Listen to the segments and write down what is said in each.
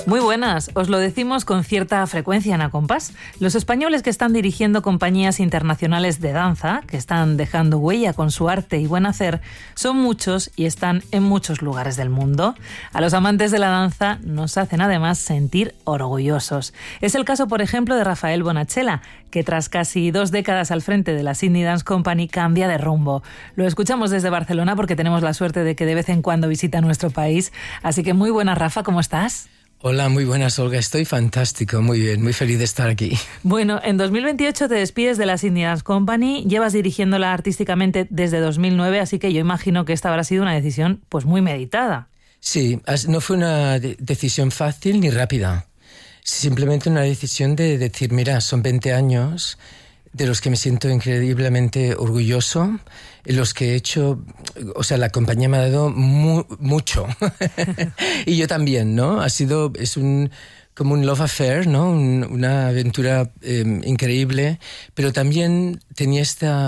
Muy buenas, os lo decimos con cierta frecuencia en Acompás. Los españoles que están dirigiendo compañías internacionales de danza, que están dejando huella con su arte y buen hacer, son muchos y están en muchos lugares del mundo. A los amantes de la danza nos hacen además sentir orgullosos. Es el caso, por ejemplo, de Rafael Bonachela, que tras casi 2 décadas al frente de la Sydney Dance Company cambia de rumbo. Lo escuchamos desde Barcelona porque tenemos la suerte de que de vez en cuando visita nuestro país. Así que muy buenas, Rafa, ¿cómo estás? Hola, muy buenas, Olga. Estoy fantástico, muy bien, muy feliz de estar aquí. Bueno, en 2028 te despides de la Sydney Dance Company, llevas dirigiéndola artísticamente desde 2009, así que yo imagino que esta habrá sido una decisión pues muy meditada. Sí, no fue una decisión fácil ni rápida. Simplemente una decisión de decir, mira, son 20 años de los que me siento increíblemente orgulloso, en los que he hecho, o sea, la compañía me ha dado mucho. Y yo también, ¿no? Es como un love affair, ¿no? Una aventura increíble, pero también tenía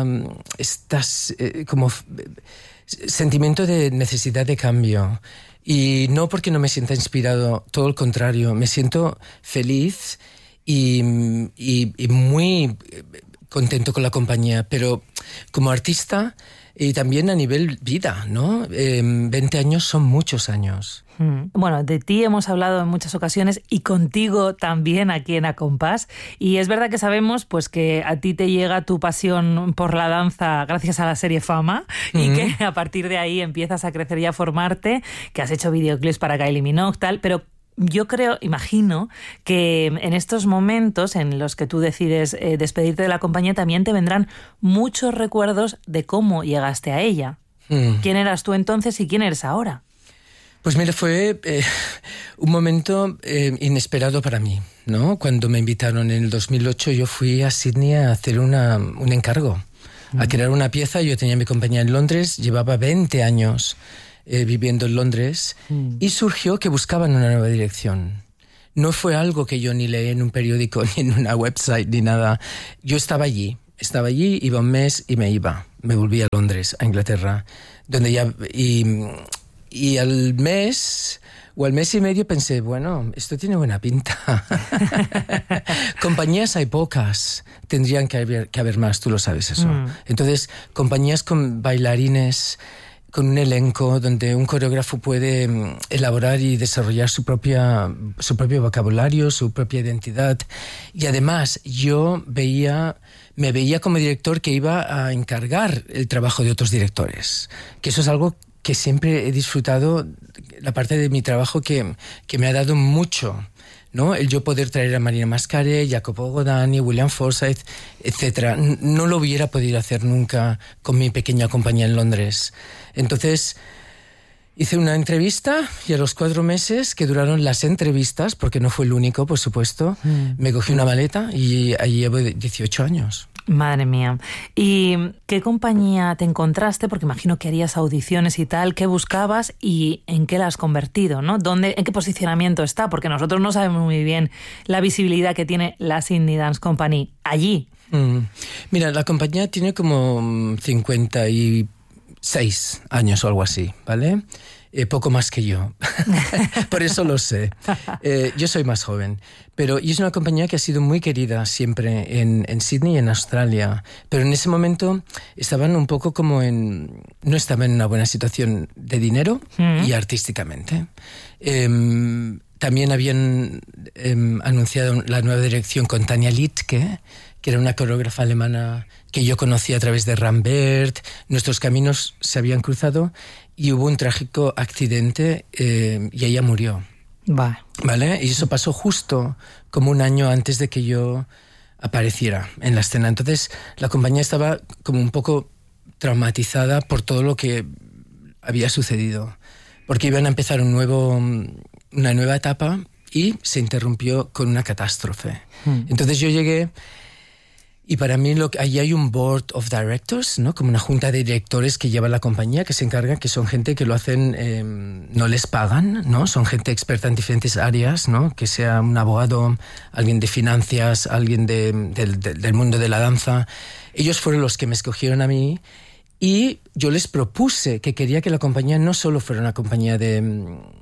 como sentimiento de necesidad de cambio. Y no porque no me sienta inspirado, todo el contrario, me siento feliz y muy contento con la compañía, pero como artista y también a nivel vida, ¿no? 20 años son muchos años. Bueno, de ti hemos hablado en muchas ocasiones y contigo también aquí en Acompás. Y es verdad que sabemos pues que a ti te llega tu pasión por la danza gracias a la serie Fama y que a partir de ahí empiezas a crecer y a formarte, que has hecho videoclips para Kylie Minogue, tal, pero yo imagino que en estos momentos en los que tú decides despedirte de la compañía también te vendrán muchos recuerdos de cómo llegaste a ella. ¿Quién eras tú entonces y quién eres ahora? Pues mira, fue un momento inesperado para mí, ¿no? Cuando me invitaron en el 2008 yo fui a Sydney a hacer un encargo, a crear una pieza. Yo tenía mi compañía en Londres, llevaba 20 años viviendo en Londres y surgió que buscaban una nueva dirección. No fue algo que yo ni leí en un periódico ni en una website ni nada. Yo estaba allí, iba un mes y me iba. Me volví a Londres, a Inglaterra, donde ya... Y al mes o al mes y medio pensé, bueno, esto tiene buena pinta. Compañías hay pocas, tendrían que haber más, tú lo sabes eso. Entonces, compañías con bailarines, con un elenco donde un coreógrafo puede elaborar y desarrollar su propio vocabulario, su propia identidad. Y además yo me veía como director que iba a encargar el trabajo de otros directores, que eso es algo que siempre he disfrutado, la parte de mi trabajo que me ha dado mucho, ¿no? El yo poder traer a Marina Mascare, Jacopo Godani, William Forsythe, etc. No lo hubiera podido hacer nunca con mi pequeña compañía en Londres. Entonces hice una entrevista y a los 4 meses que duraron las entrevistas, porque no fue el único, por supuesto, me cogí una maleta y allí llevo 18 años. Madre mía. ¿Y qué compañía te encontraste? Porque imagino que harías audiciones y tal. ¿Qué buscabas y en qué la has convertido, ¿no? ¿En qué posicionamiento está? Porque nosotros no sabemos muy bien la visibilidad que tiene la Sydney Dance Company allí. Mira, la compañía tiene como 56 años o algo así, ¿vale? Poco más que yo. Por eso lo sé. Yo soy más joven. Y es una compañía que ha sido muy querida siempre en Sydney y en Australia. Pero en ese momento estaban un poco como no estaban en una buena situación de dinero y artísticamente. También habían anunciado la nueva dirección con Tanja Littke, que era una coreógrafa alemana que yo conocí a través de Rambert. Nuestros caminos se habían cruzado y hubo un trágico accidente y ella murió. ¿Vale? Y eso pasó justo como un año antes de que yo apareciera en la escena. Entonces la compañía estaba como un poco traumatizada por todo lo que había sucedido, porque iban a empezar una nueva etapa y se interrumpió con una catástrofe. Entonces yo llegué y para mí ahí hay un board of directors, ¿no? Como una junta de directores que lleva la compañía, que se encargan, que son gente que lo hacen, no les pagan, ¿no? Son gente experta en diferentes áreas, ¿no? Que sea un abogado, alguien de finanzas, alguien del mundo de la danza. Ellos fueron los que me escogieron a mí y yo les propuse que quería que la compañía no solo fuera una compañía de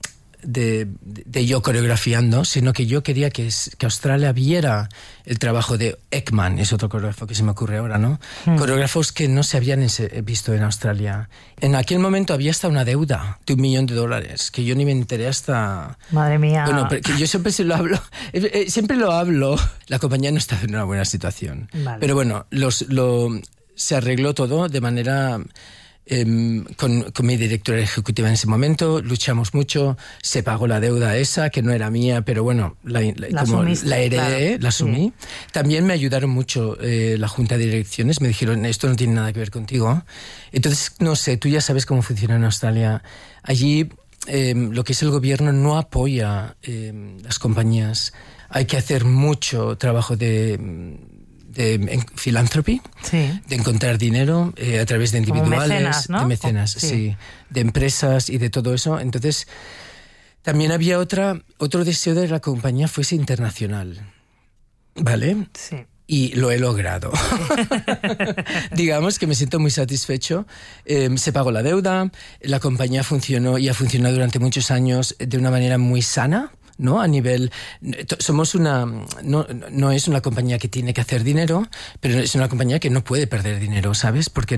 de yo coreografiando, sino que yo quería que Australia viera el trabajo de Ekman, es otro coreógrafo que se me ocurre ahora, ¿no? Coreógrafos que no se habían visto en Australia. En aquel momento había hasta una deuda de $1 millón, que yo ni me enteré hasta... Madre mía. Bueno, que yo siempre lo hablo. La compañía no está en una buena situación. Vale. Pero bueno, se arregló todo de manera... con mi directora ejecutiva en ese momento, luchamos mucho, se pagó la deuda esa, que no era mía, pero bueno, como la heredé, claro, la asumí. Sí. También me ayudaron mucho la junta de direcciones, me dijeron, esto no tiene nada que ver contigo. Entonces, no sé, tú ya sabes cómo funciona en Australia. Allí lo que es el gobierno no apoya las compañías. Hay que hacer mucho trabajo de philanthropy, sí, de encontrar dinero a través de individuales, mecenas, ¿no? De mecenas, sí, de empresas y de todo eso. Entonces, también había otro deseo de que la compañía fuese internacional, ¿vale? Sí. Y lo he logrado. Digamos que me siento muy satisfecho. Se pagó la deuda, la compañía funcionó y ha funcionado durante muchos años de una manera muy sana, ¿no? A nivel... Somos no es una compañía que tiene que hacer dinero, pero es una compañía que no puede perder dinero, ¿sabes? Porque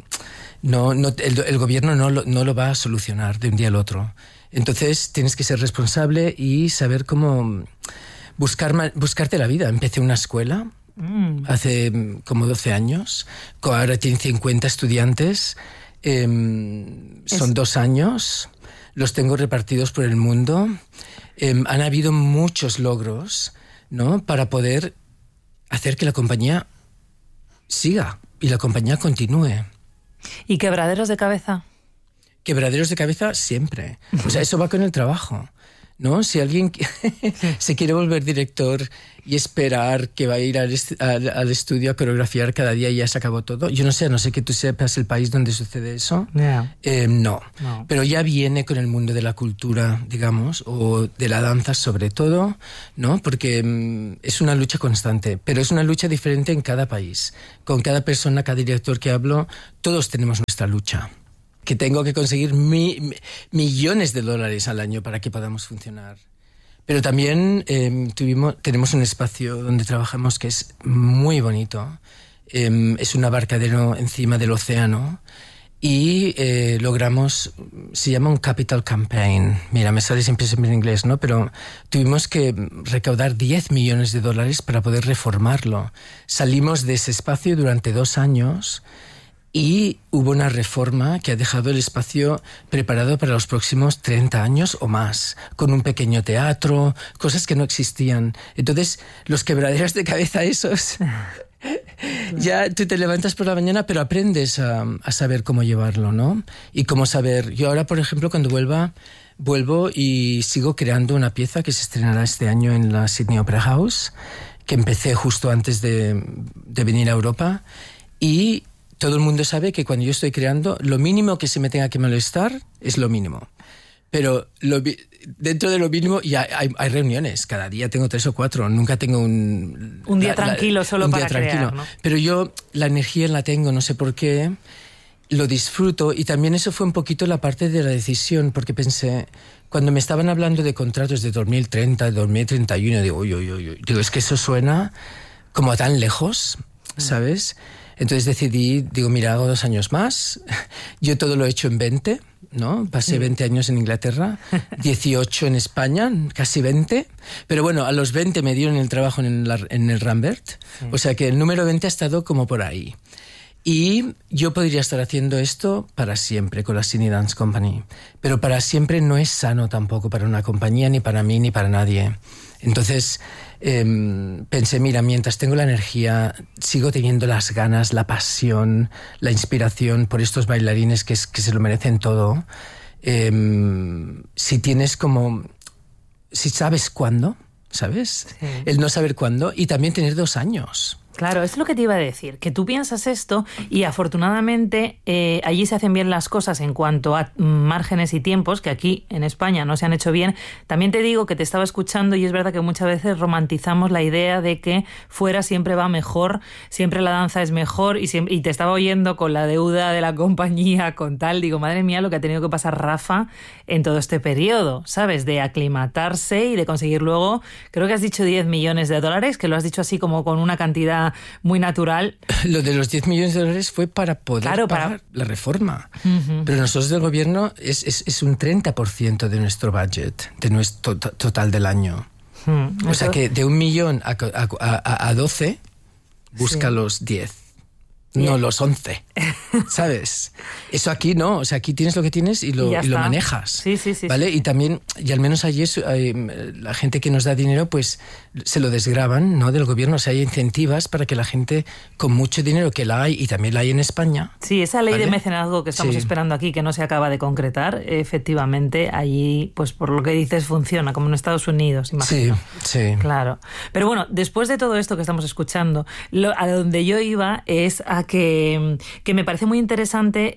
el gobierno no lo va a solucionar de un día al otro. Entonces tienes que ser responsable y saber cómo buscarte la vida. Empecé una escuela hace como 12 años, ahora tiene 50 estudiantes, son 2 años, los tengo repartidos por el mundo. Han habido muchos logros, ¿no? Para poder hacer que la compañía siga y la compañía continúe. ¿Y quebraderos de cabeza? Quebraderos de cabeza siempre. O sea, eso va con el trabajo, ¿no? Si alguien se quiere volver director y esperar que va a ir al estudio a coreografiar cada día y ya se acabó todo, yo no sé que tú sepas el país donde sucede eso. Yeah. No, pero ya viene con el mundo de la cultura, digamos, o de la danza sobre todo, ¿no? Porque es una lucha constante, pero es una lucha diferente en cada país. Con cada persona, cada director que hablo, todos tenemos nuestra lucha. Que tengo que conseguir millones de dólares al año para que podamos funcionar. Pero también tenemos un espacio donde trabajamos que es muy bonito. Es un abarcadero encima del océano y logramos, se llama un capital campaign. Mira, me sale siempre en inglés, ¿no? Pero tuvimos que recaudar $10 millones para poder reformarlo. Salimos de ese espacio durante 2 años. Y hubo una reforma que ha dejado el espacio preparado para los próximos 30 años o más, con un pequeño teatro, cosas que no existían. Entonces, los quebraderos de cabeza esos, ya tú te levantas por la mañana, pero aprendes a saber cómo llevarlo, ¿no? Y cómo saber... Yo ahora, por ejemplo, cuando vuelvo y sigo creando una pieza que se estrenará este año en la Sydney Opera House, que empecé justo antes de venir a Europa, y... Todo el mundo sabe que cuando yo estoy creando, lo mínimo que se me tenga que molestar es lo mínimo. Pero dentro de lo mínimo ya hay reuniones. Cada día tengo 3 o 4. Nunca tengo un día tranquilo solo para crear, ¿no? Pero yo la energía la tengo, no sé por qué. Lo disfruto. Y también eso fue un poquito la parte de la decisión, porque pensé... Cuando me estaban hablando de contratos de 2030, de 2031, digo, digo, es que eso suena como tan lejos, ¿sabes? Entonces decidí, digo, mira, hago 2 años más. Yo todo lo he hecho en 20, ¿no? Pasé 20 años en Inglaterra, 18 en España, casi 20. Pero bueno, a los 20 me dieron el trabajo en el Rambert. Sí. O sea que el número 20 ha estado como por ahí. Y yo podría estar haciendo esto para siempre con la Sydney Dance Company. Pero para siempre no es sano tampoco para una compañía, ni para mí, ni para nadie. Entonces... pensé, mira, mientras tengo la energía, sigo teniendo las ganas, la pasión, la inspiración por estos bailarines que se lo merecen todo. Si sabes cuándo, ¿sabes? Sí. El no saber cuándo y también tener 2 años. Claro, es lo que te iba a decir, que tú piensas esto y afortunadamente allí se hacen bien las cosas en cuanto a márgenes y tiempos, que aquí en España no se han hecho bien. También te digo que te estaba escuchando y es verdad que muchas veces romantizamos la idea de que fuera siempre va mejor, siempre la danza es mejor y te estaba oyendo con la deuda de la compañía, con tal, digo, madre mía, lo que ha tenido que pasar Rafa en todo este periodo, ¿sabes? De aclimatarse y de conseguir luego, creo que has dicho 10 millones de dólares, que lo has dicho así como con una cantidad muy natural. Lo de los 10 millones de dólares fue para poder pagar la reforma. Uh-huh. Pero nosotros del gobierno es un 30% de nuestro budget, de nuestro total del año. O sea que de 1 millón a 12, busca sí. Los 10. No, los 11, ¿sabes? Eso aquí no, o sea, aquí tienes lo que tienes y lo manejas, sí, ¿vale? Sí. Y también, y al menos allí la gente que nos da dinero, pues se lo desgravan, ¿no? Del gobierno, o sea, hay incentivas para que la gente con mucho dinero, que la hay y también la hay en España. Sí, esa ley, ¿vale?, de mecenazgo que estamos sí. esperando aquí, que no se acaba de concretar, efectivamente, allí, pues por lo que dices, funciona, como en Estados Unidos, imagino. Sí. Claro. Pero bueno, después de todo esto que estamos escuchando, a donde yo iba es a que me parece muy interesante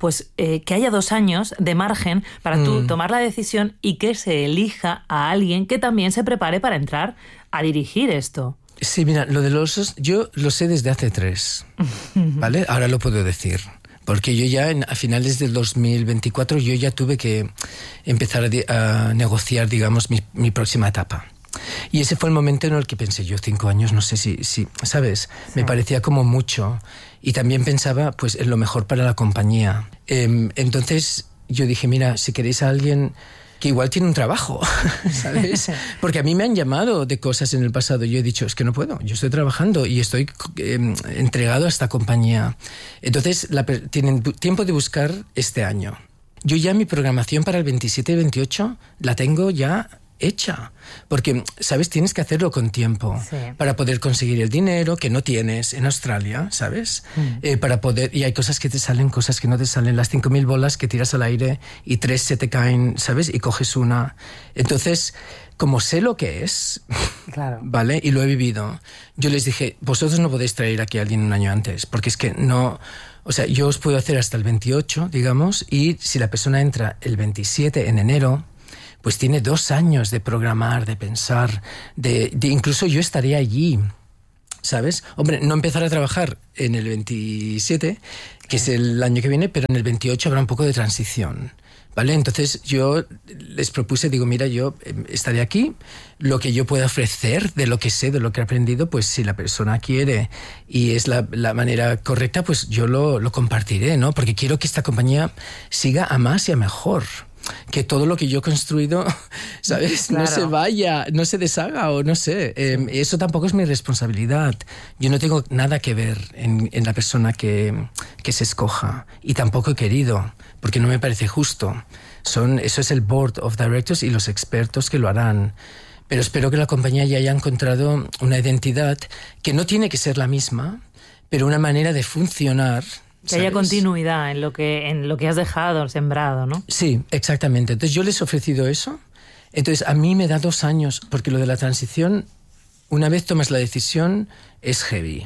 que haya 2 años de margen para tú tomar la decisión y que se elija a alguien que también se prepare para entrar a dirigir esto. Sí, mira, lo de los osos, yo lo sé desde hace 3, ¿vale? Ahora lo puedo decir. Porque yo ya a finales del 2024 yo ya tuve que empezar a negociar, digamos, mi próxima etapa. Y ese fue el momento en el que pensé yo, 5 años, no sé si ¿sabes? Sí. Me parecía como mucho. Y también pensaba, pues, en lo mejor para la compañía. Entonces yo dije, mira, si queréis a alguien que igual tiene un trabajo, ¿sabes? Porque a mí me han llamado de cosas en el pasado. Yo he dicho, es que no puedo, yo estoy trabajando y estoy entregado a esta compañía. Entonces tienen tiempo de buscar este año. Yo ya mi programación para el 27 y 28 la tengo ya hecha, porque, ¿sabes? Tienes que hacerlo con tiempo, sí, para poder conseguir el dinero que no tienes en Australia, ¿sabes? Para poder, y hay cosas que te salen, cosas que no te salen, las 5.000 bolas que tiras al aire y 3 se te caen, ¿sabes? Y coges una. Entonces, como sé lo que es, claro, ¿vale? Y lo he vivido, yo les dije, vosotros no podéis traer aquí a alguien un año antes, porque es que no. O sea, yo os puedo hacer hasta el 28, digamos, y si la persona entra el 27 en enero, pues tiene 2 años de programar, de pensar, de incluso yo estaría allí, ¿sabes? Hombre, no empezar a trabajar en el 27, que es el año que viene, pero en el 28 habrá un poco de transición, ¿vale? Entonces yo les propuse, digo, mira, yo estaré aquí, lo que yo pueda ofrecer de lo que sé, de lo que he aprendido, pues si la persona quiere y es la manera correcta, pues yo lo compartiré, ¿no? Porque quiero que esta compañía siga a más y a mejor. Que todo lo que yo he construido, ¿sabes? Claro. No se vaya, no se deshaga o no sé. Eso tampoco es mi responsabilidad. Yo no tengo nada que ver en la persona que se escoja. Y tampoco he querido, porque no me parece justo. Eso es el Board of Directors y los expertos que lo harán. Pero espero que la compañía ya haya encontrado una identidad que no tiene que ser la misma, pero una manera de funcionar. Que haya continuidad en lo que has dejado, sembrado, ¿no? Sí, exactamente. Entonces yo les he ofrecido eso. Entonces a mí me da 2 años, porque lo de la transición, una vez tomas la decisión, es heavy.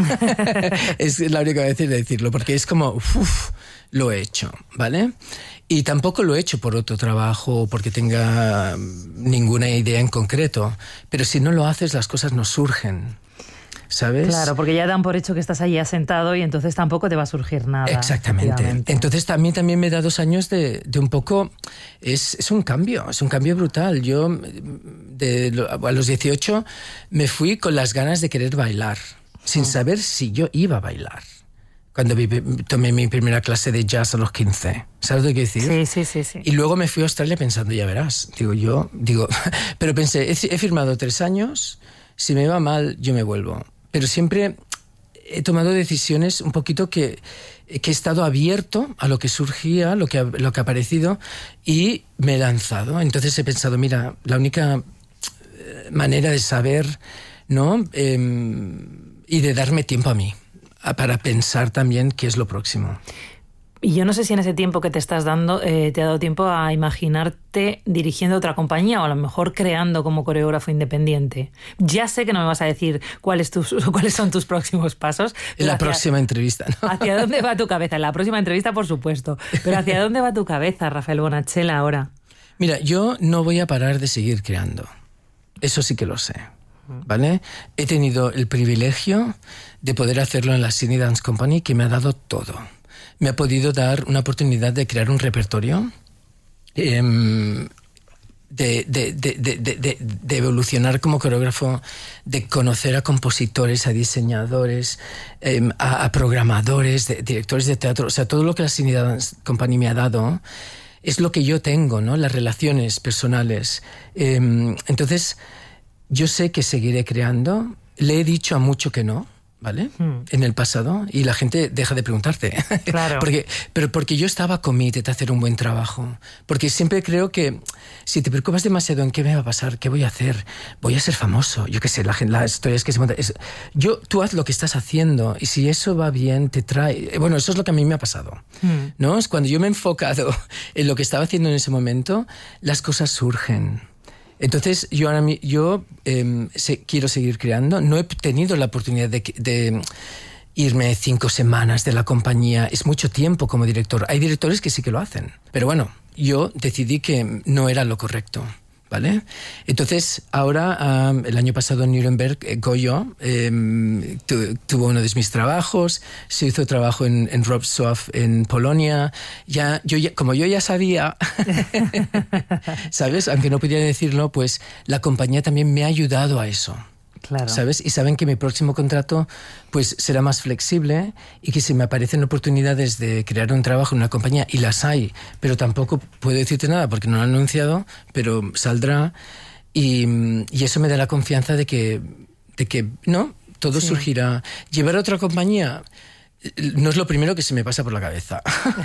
Es la única vez de decirlo, porque es como, lo he hecho, ¿vale? Y tampoco lo he hecho por otro trabajo, porque tenga ninguna idea en concreto. Pero si no lo haces, las cosas no surgen, ¿sabes? Claro, porque ya dan por hecho que estás allí asentado y entonces tampoco te va a surgir nada. Exactamente. Entonces también me da 2 años de un poco. Es un cambio brutal. Yo a los 18 me fui con las ganas de querer bailar, sin saber si yo iba a bailar. Cuando tomé mi primera clase de jazz a los 15. ¿Sabes lo que quiero decir? Sí. Y luego me fui a Australia pensando, ya verás. Pero pensé, he firmado 3 años, si me va mal, yo me vuelvo. Pero siempre he tomado decisiones un poquito que he estado abierto a lo que surgía, lo que ha aparecido, y me he lanzado. Entonces he pensado, mira, la única manera de saber, ¿no? Y de darme tiempo a mí, para pensar también qué es lo próximo. Y yo no sé si en ese tiempo que te estás dando te ha dado tiempo a imaginarte dirigiendo otra compañía o a lo mejor creando como coreógrafo independiente. Ya sé que no me vas a decir cuáles son tus próximos pasos. En la próxima entrevista, ¿no? ¿Hacia dónde va tu cabeza? En la próxima entrevista, por supuesto. Pero ¿hacia dónde va tu cabeza, Rafael Bonachela, ahora? Mira, yo no voy a parar de seguir creando. Eso sí que lo sé, ¿vale? He tenido el privilegio de poder hacerlo en la Sydney Dance Company, que me ha dado todo. Me ha podido dar una oportunidad de crear un repertorio, de evolucionar como coreógrafo, de conocer a compositores, a diseñadores, a programadores, directores de teatro. O sea, todo lo que la Sydney Dance Company me ha dado es lo que yo tengo, ¿no? Las relaciones personales. Entonces, yo sé que seguiré creando. Le he dicho a mucho que no, ¿vale? En el pasado, y la gente deja de preguntarte. Claro. Porque yo estaba committed a hacer un buen trabajo. Porque siempre creo que si te preocupas demasiado en qué me va a pasar, qué voy a hacer, voy a ser famoso, yo qué sé, las historias que se montan. Tú haz lo que estás haciendo, y si eso va bien, te trae... Bueno, eso es lo que a mí me ha pasado, ¿no? Es cuando yo me he enfocado en lo que estaba haciendo en ese momento, las cosas surgen. Entonces, yo quiero seguir creando. No he tenido la oportunidad de irme 5 semanas de la compañía. Es mucho tiempo como director. Hay directores que sí que lo hacen. Pero bueno, yo decidí que no era lo correcto, ¿vale? Entonces, ahora, el año pasado en Nuremberg, Goyo tuvo uno de mis trabajos, se hizo trabajo en Wrocław, en Polonia. Como yo ya sabía, ¿sabes? Aunque no pudiera decirlo, pues la compañía también me ha ayudado a eso. Claro. ¿Sabes? Y saben que mi próximo contrato pues será más flexible, y que si me aparecen oportunidades de crear un trabajo en una compañía, y las hay, pero tampoco puedo decirte nada porque no lo han anunciado, pero saldrá, y eso me da la confianza de que no, todo surgirá. Llevar a otra compañía no es lo primero que se me pasa por la cabeza.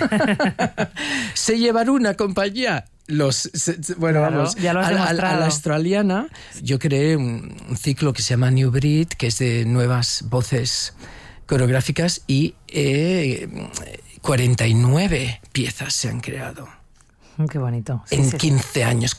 Sé llevar una compañía. Bueno, claro, vamos, ya lo has a la australiana. Yo creé un ciclo que se llama New Breed, que es de nuevas voces coreográficas, y 49 piezas se han creado. Qué bonito. Sí, en 15 años,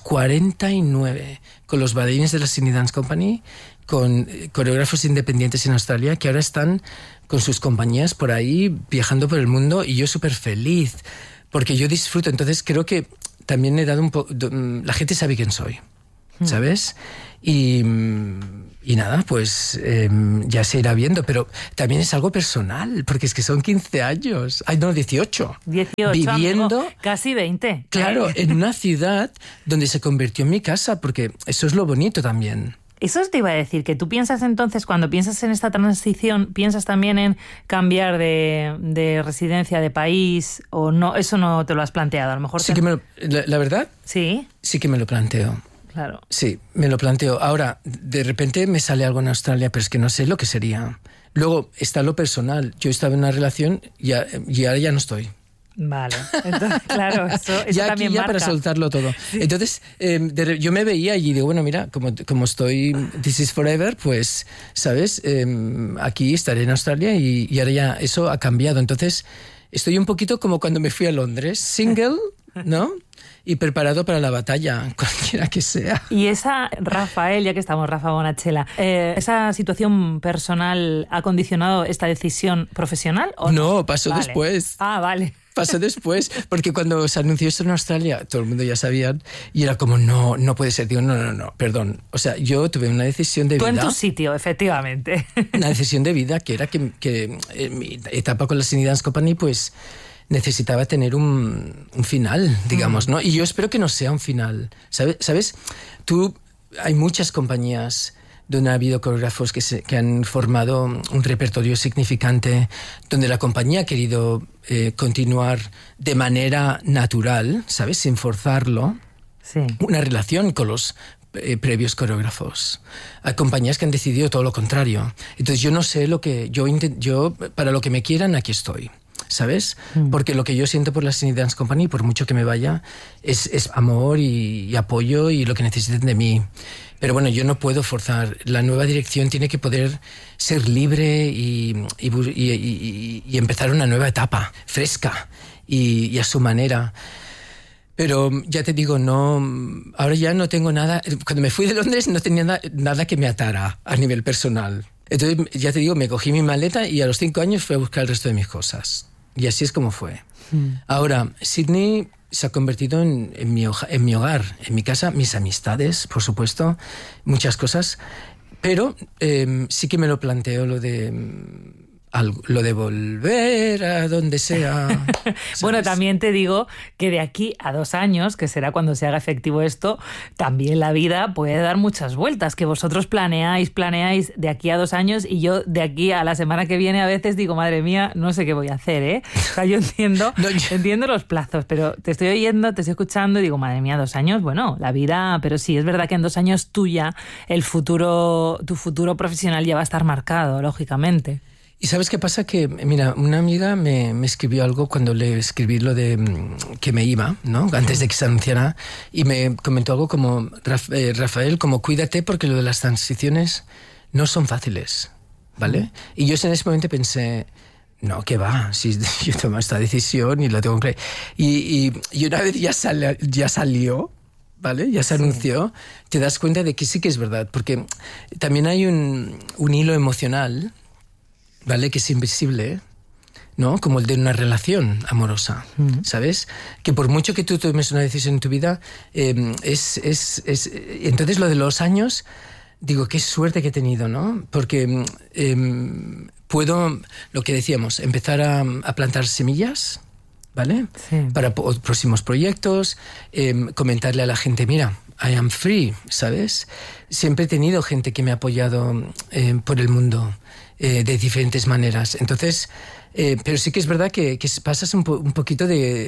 49, con los bailarines de la Sydney Dance Company, con coreógrafos independientes en Australia, que ahora están con sus compañías por ahí, viajando por el mundo, y yo súper feliz, porque yo disfruto. Entonces creo que también he dado un poco... La gente sabe quién soy, ¿sabes? Y nada, pues ya se irá viendo, pero también es algo personal, porque es que son 15 años. Ay, no, 18. 18, viviendo, amigo, casi 20. Claro, en una ciudad donde se convirtió en mi casa, porque eso es lo bonito también. Eso te iba a decir, que tú piensas entonces, cuando piensas en esta transición, ¿piensas también en cambiar de residencia, de país? ¿O no? Eso no te lo has planteado, a lo mejor... Sí que la verdad, sí que me lo planteo. Claro. Sí, me lo planteo. Ahora, de repente me sale algo en Australia, pero es que no sé lo que sería. Luego está lo personal. Yo estaba en una relación y ahora ya no estoy. Vale, entonces, claro, eso ya también aquí ya marca. para soltarlo todo. Sí. Entonces, yo me veía y digo, bueno, mira, como estoy This is Forever, pues, ¿sabes? Aquí estaré en Australia, y ahora ya eso ha cambiado. Entonces, estoy un poquito como cuando me fui a Londres, single, ¿no? Y preparado para la batalla, cualquiera que sea. Y esa, Rafael, ya que estamos, Rafa Bonachela, ¿esa situación personal ha condicionado esta decisión profesional? ¿O no, pasó después. Ah, vale. Pasó después, porque cuando se anunció esto en Australia, todo el mundo ya sabía, y era como, no puede ser. Digo, no, perdón. O sea, yo tuve una decisión de vida. Tú en tu sitio, efectivamente. Una decisión de vida que era que en mi etapa con la Sydney Dance Company, pues necesitaba tener un final, digamos, ¿no? Y yo espero que no sea un final. ¿Sabes? Hay muchas compañías donde ha habido coreógrafos que han formado un repertorio significante, donde la compañía ha querido continuar de manera natural, ¿sabes? Sin forzarlo, sí, una relación con los previos coreógrafos. Hay compañías que han decidido todo lo contrario. Entonces yo no sé lo que... Yo para lo que me quieran, aquí estoy, ¿sabes? Porque lo que yo siento por la Sydney Dance Company, por mucho que me vaya, es amor y apoyo, y lo que necesiten de mí. Pero bueno, yo no puedo forzar. La nueva dirección tiene que poder ser libre y empezar una nueva etapa, fresca. y a su manera. Pero ya te digo, no, ahora ya no tengo nada. Cuando me fui de Londres no tenía nada que me atara a nivel personal. Entonces, ya te digo, me cogí mi maleta y a los 5 años fui a buscar el resto de mis cosas. Y así es como fue. Ahora, Sydney se ha convertido en mi hogar, en mi casa, mis amistades, por supuesto, muchas cosas. Pero sí que me lo planteo lo de volver a donde sea. Bueno, también te digo que de aquí a 2 años, que será cuando se haga efectivo esto, también la vida puede dar muchas vueltas, que vosotros planeáis de aquí a 2 años y yo de aquí a la semana que viene a veces digo, madre mía, no sé qué voy a hacer, ¿eh? O sea, yo entiendo los plazos, pero te estoy oyendo, te estoy escuchando y digo, madre mía, 2 años, bueno, la vida, pero sí, es verdad que en 2 años tu futuro profesional ya va a estar marcado, lógicamente. ¿Y sabes qué pasa? Que, mira, una amiga me escribió algo cuando le escribí lo de que me iba, ¿no? Antes de que se anunciara, y me comentó algo como, Rafael, como cuídate porque lo de las transiciones no son fáciles, ¿vale? Y yo en ese momento pensé, no, ¿qué va? Si yo tomo esta decisión y la tengo que... Y una vez ya salió, ¿vale? Ya se anunció, te das cuenta de que sí que es verdad, porque también hay un hilo emocional, ¿vale? Que es invisible, ¿no? Como el de una relación amorosa, ¿sabes? Que por mucho que tú tomes una decisión en tu vida, entonces lo de los años, digo, qué suerte que he tenido, ¿no? Porque puedo, lo que decíamos, empezar a plantar semillas, ¿vale? Sí. Para próximos proyectos, comentarle a la gente, mira, I am free, ¿sabes? Siempre he tenido gente que me ha apoyado por el mundo, de diferentes maneras. Entonces, pero sí que es verdad que pasas un poquito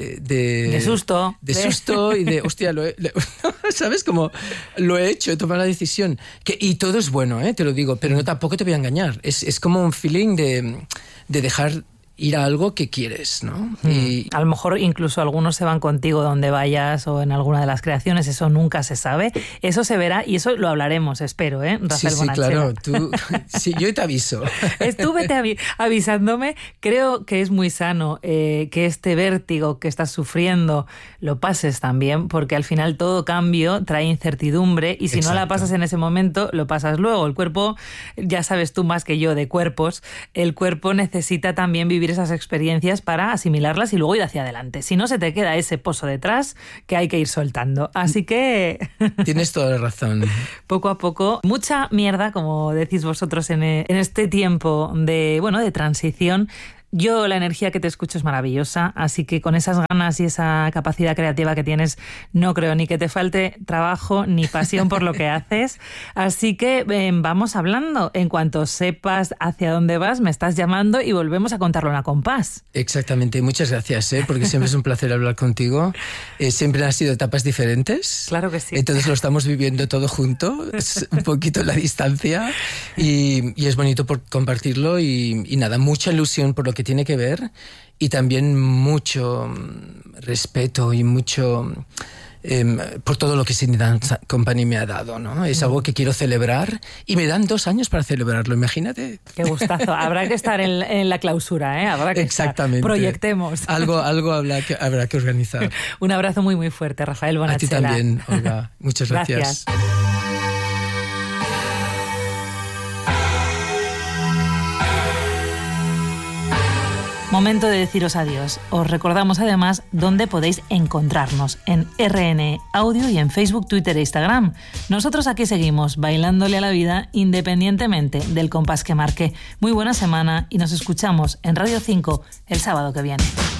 de susto. De susto y de, hostia, ¿sabes? Como lo he hecho, he tomado la decisión. Y todo es bueno, te lo digo, pero no tampoco te voy a engañar. Es como un feeling de dejar ir a algo que quieres, ¿no? Y a lo mejor incluso algunos se van contigo donde vayas o en alguna de las creaciones, eso nunca se sabe, eso se verá y eso lo hablaremos, espero, Rafael Bonachela. Claro, sí, yo te aviso. Vete avisándome, creo que es muy sano que este vértigo que estás sufriendo lo pases también, porque al final todo cambio trae incertidumbre y si no la pasas en ese momento, lo pasas luego. El cuerpo, ya sabes tú más que yo de cuerpos, el cuerpo necesita también vivir esas experiencias para asimilarlas y luego ir hacia adelante. Si no, se te queda ese pozo detrás que hay que ir soltando. Así que... Tienes toda la razón. Poco a poco, mucha mierda, como decís vosotros en este tiempo de transición. Yo, la energía que te escucho es maravillosa, así que con esas ganas y esa capacidad creativa que tienes, no creo ni que te falte trabajo ni pasión por lo que haces. Así que vamos hablando. En cuanto sepas hacia dónde vas, me estás llamando y volvemos a contarlo en A Compás. Exactamente. Muchas gracias, porque siempre es un placer hablar contigo. Siempre han sido etapas diferentes. Claro que sí. Entonces lo estamos viviendo todo junto, es un poquito la distancia y es bonito por compartirlo y nada, mucha ilusión por lo que tiene que ver y también mucho respeto y mucho por todo lo que Sydney Dance Company me ha dado, ¿no? Es algo que quiero celebrar y me dan 2 años para celebrarlo, imagínate. Qué gustazo. Habrá que estar en la clausura, Habrá que Exactamente. Estar. Proyectemos. Algo habrá que organizar. Un abrazo muy, muy fuerte, Rafael Bonachela. A ti también, Olga. Muchas gracias. Momento de deciros adiós. Os recordamos además dónde podéis encontrarnos, en RN Audio y en Facebook, Twitter e Instagram. Nosotros aquí seguimos bailándole a la vida independientemente del compás que marque. Muy buena semana y nos escuchamos en Radio 5 el sábado que viene.